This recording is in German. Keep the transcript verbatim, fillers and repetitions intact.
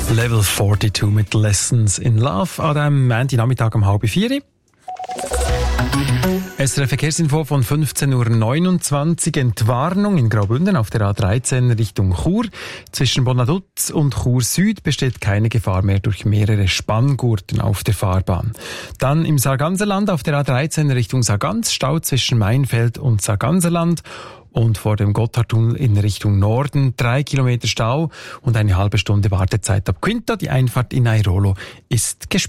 Level zweiundvierzig mit Lessons in Love an diesem Montagnachmittag um halb vier. S R F Verkehrsinfo von fünfzehn Uhr neunundzwanzig. Entwarnung in Graubünden auf der A dreizehn Richtung Chur. Zwischen Bonaduz und Chur Süd besteht keine Gefahr mehr durch mehrere Spanngurten auf der Fahrbahn. Dann im Sarganserland auf der A dreizehn Richtung Sargans, Stau zwischen Mainfeld und Sarganserland. Und vor dem Gotthardtunnel in Richtung Norden drei Kilometer Stau und eine halbe Stunde Wartezeit ab Quinta. Die Einfahrt in Airolo ist gesperrt.